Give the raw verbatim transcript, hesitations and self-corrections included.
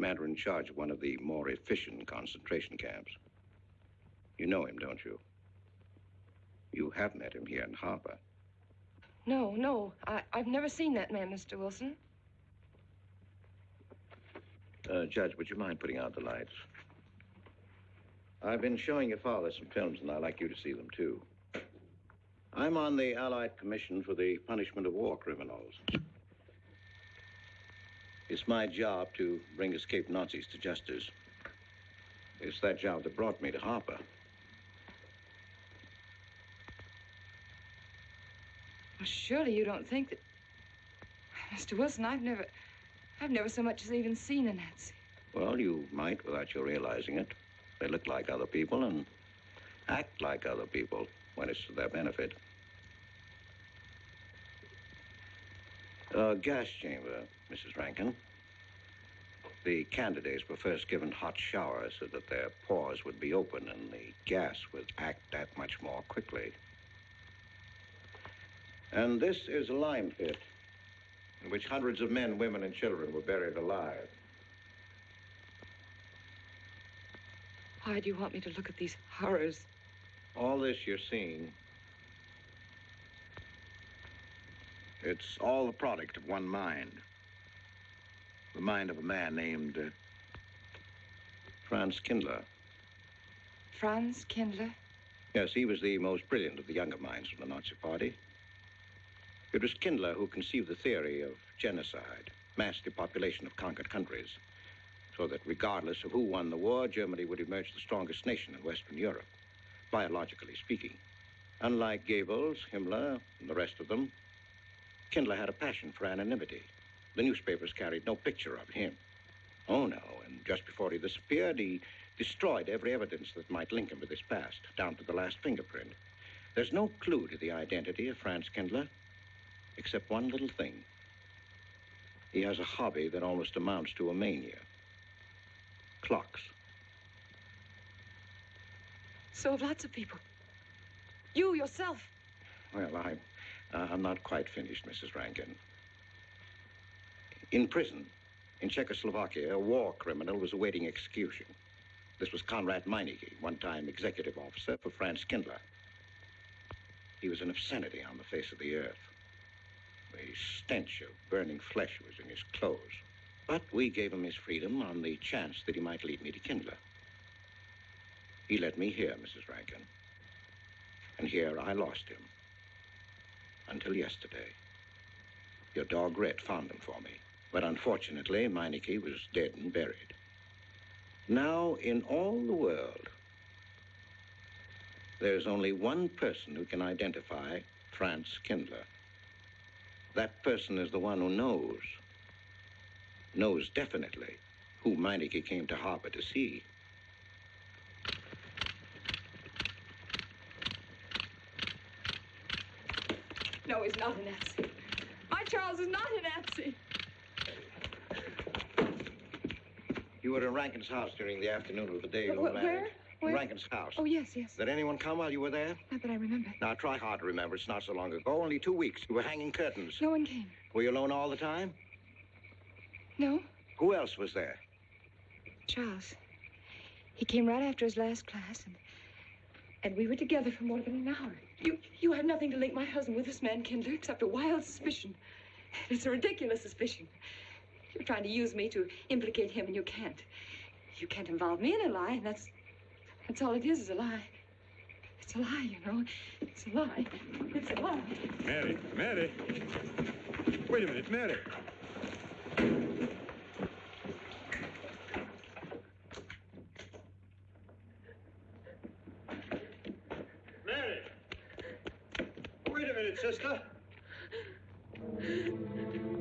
commander in charge of one of the more efficient concentration camps. You know him, don't you? You have met him here in Harper. No, no. I, I've never seen that man, Mister Wilson. Uh, Judge, would you mind putting out the lights? I've been showing your father some films, and I'd like you to see them, too. I'm on the Allied Commission for the Punishment of War Criminals. It's my job to bring escaped Nazis to justice. It's that job that brought me to Harper. Well, surely you don't think that... Mister Wilson, I've never... I've never so much as even seen a Nazi. Well, you might without you realizing it. They look like other people and act like other people when it's to their benefit. A gas chamber, Missus Rankin. The candidates were first given hot showers so that their pores would be open and the gas would act that much more quickly. And this is a lime pit in which hundreds of men, women, and children were buried alive. Why do you want me to look at these horrors? All this you're seeing, it's all the product of one mind. The mind of a man named uh, Franz Kindler. Franz Kindler? Yes, he was the most brilliant of the younger minds from the Nazi Party. It was Kindler who conceived the theory of genocide, mass depopulation of conquered countries, so that regardless of who won the war, Germany would emerge the strongest nation in Western Europe, biologically speaking. Unlike Goebbels, Himmler, and the rest of them, Kindler had a passion for anonymity. The newspapers carried no picture of him. Oh, no, and just before he disappeared, he destroyed every evidence that might link him with his past, down to the last fingerprint. There's no clue to the identity of Franz Kindler, except one little thing. He has a hobby that almost amounts to a mania. Clocks. So have lots of people. You yourself. Well, I, uh, I'm not quite finished, Missus Rankin. In prison, in Czechoslovakia, a war criminal was awaiting execution. This was Konrad Meineke, one-time executive officer for Franz Kindler. He was an obscenity on the face of the earth. The stench of burning flesh was in his clothes. But we gave him his freedom on the chance that he might lead me to Kindler. He led me here, Missus Rankin. And here I lost him. Until yesterday. Your dog Red found him for me. But unfortunately, Meineke was dead and buried. Now, in all the world, there's only one person who can identify Franz Kindler. That person is the one who knows, knows definitely who Meineke came to Harper to see. No, he's not a Nazi. My Charles is not a Nazi. You were in Rankin's house during the afternoon of the day you Wh- were married. Where? Where? In Rankin's house. Oh, yes, yes. Did anyone come while you were there? Not that I remember. Now, try hard to remember. It's not so long ago. Only two weeks. You were hanging curtains. No one came. Were you alone all the time? No. Who else was there? Charles. He came right after his last class, and and we were together for more than an hour. You you have nothing to link my husband with this man, Kindler, except a wild suspicion. It's a ridiculous suspicion. You're trying to use me to implicate him, and you can't. You can't involve me in a lie, and that's that's all it is, is a lie. It's a lie, you know. It's a lie. It's a lie. Mary, Mary. Wait a minute, Mary. Mary. Wait a minute, sister.